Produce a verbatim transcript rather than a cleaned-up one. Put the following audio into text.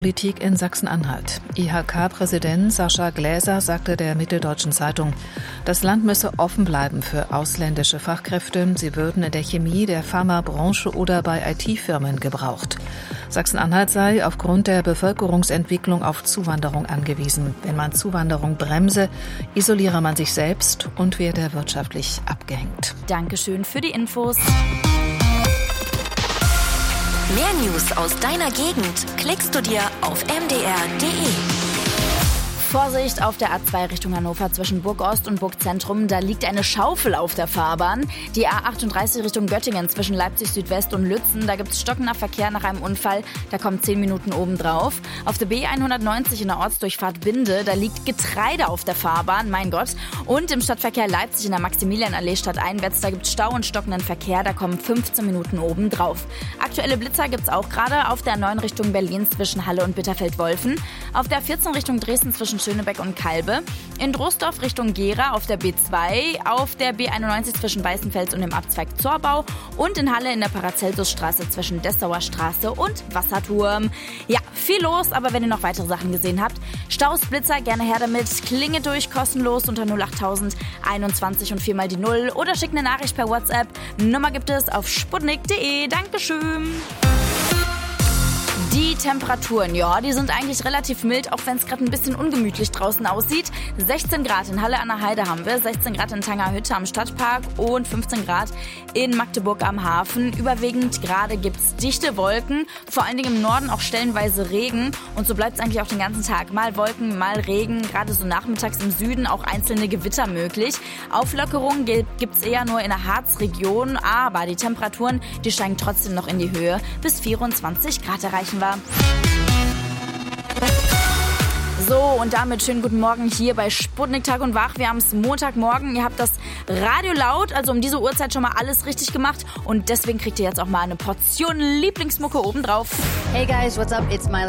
Politik in Sachsen-Anhalt. I H K-Präsident Sascha Gläser sagte der Mitteldeutschen Zeitung, das Land müsse offen bleiben für ausländische Fachkräfte. Sie würden in der Chemie, der Pharmabranche oder bei I T-Firmen gebraucht. Sachsen-Anhalt sei aufgrund der Bevölkerungsentwicklung auf Zuwanderung angewiesen. Wenn man Zuwanderung bremse, isoliere man sich selbst und werde wirtschaftlich abgehängt. Dankeschön für die Infos. Mehr News aus deiner Gegend klickst du dir auf m d r punkt d e. Vorsicht auf der A zwei Richtung Hannover zwischen Burg Ost und Burg Zentrum. Da liegt eine Schaufel auf der Fahrbahn. Die A achtunddreißig Richtung Göttingen zwischen Leipzig Südwest und Lützen. Da gibt es stockender Verkehr nach einem Unfall. Da kommen zehn Minuten obendrauf. Auf der B hundertneunzig in der Ortsdurchfahrt Binde. Da liegt Getreide auf der Fahrbahn. Mein Gott. Und im Stadtverkehr Leipzig in der Maximilianallee stadteinwärts. Da gibt es Stau und stockenden Verkehr. Da kommen fünfzehn Minuten obendrauf. Aktuelle Blitzer gibt es auch gerade auf der neun Richtung Berlin zwischen Halle und Bitterfeld-Wolfen. Auf der vierzehn Richtung Dresden zwischen Schönebeck und Kalbe, in Drosdorf Richtung Gera auf der B zwei, auf der B einundneunzig zwischen Weißenfels und dem Abzweig Zorbau und in Halle in der Paracelsusstraße zwischen Dessauer Straße und Wasserturm. Ja, viel los, aber wenn ihr noch weitere Sachen gesehen habt, Staus, Blitzer, gerne her damit, klinge durch, kostenlos unter null acht tausend einundzwanzig und viermal die Null oder schickt eine Nachricht per WhatsApp. Nummer gibt es auf sputnik punkt d e. Dankeschön. Die Temperaturen, ja, die sind eigentlich relativ mild, auch wenn es gerade ein bisschen ungemütlich draußen aussieht. sechzehn Grad in Halle an der Heide haben wir, sechzehn Grad in Tangerhütte am Stadtpark und fünfzehn Grad in Magdeburg am Hafen. Überwiegend gerade gibt's dichte Wolken, vor allen Dingen im Norden auch stellenweise Regen. Und so bleibt es eigentlich auch den ganzen Tag. Mal Wolken, mal Regen, gerade so nachmittags im Süden auch einzelne Gewitter möglich. Auflockerungen gibt's eher nur in der Harzregion, aber die Temperaturen, die steigen trotzdem noch in die Höhe. Bis vierundzwanzig Grad erreichen wir. So, und damit schönen guten Morgen hier bei Sputnik Tag und Wach. Wir haben es Montagmorgen, ihr habt das Radio laut, also um diese Uhrzeit schon mal alles richtig gemacht. Und deswegen kriegt ihr jetzt auch mal eine Portion Lieblingsmucke obendrauf. Hey guys, what's up? It's Miley